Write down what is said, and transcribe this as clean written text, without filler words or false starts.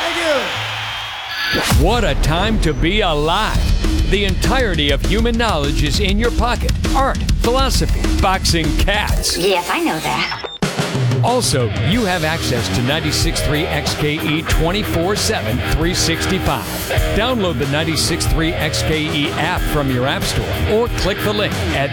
Thank you. What a time to be alive. The entirety of human knowledge is in your pocket. Art, philosophy, boxing, cats. Yes, I know that. Also, you have access to 96.3 XKE 24/7, 365. Download the 96.3 XKE app from your app store or click the link at